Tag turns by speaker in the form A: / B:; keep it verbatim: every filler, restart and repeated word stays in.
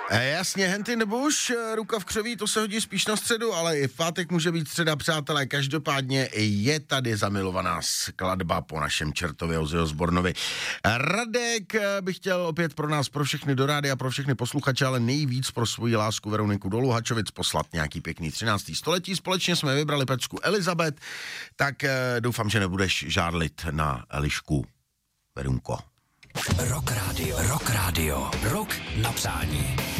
A: E, jasně, Henty Nebuš, ruka v křoví, to se hodí spíš na středu, ale i v pátek může být středa, přátelé. Každopádně je tady zamilovaná skladba po našem čertově Ozzy Osbournovi. Radek bych chtěl opět pro nás, pro všechny do rádia, pro všechny posluchače, ale nejvíc pro svoji lásku Veroniku do Luhačovic poslat nějaký pěkný třinácté století. Společně jsme vybrali pecku Elizabeth, tak e, doufám, že nebudeš žádlit na Elišku. Verunko.
B: Rock Radio, Rock Radio, Rock na přání.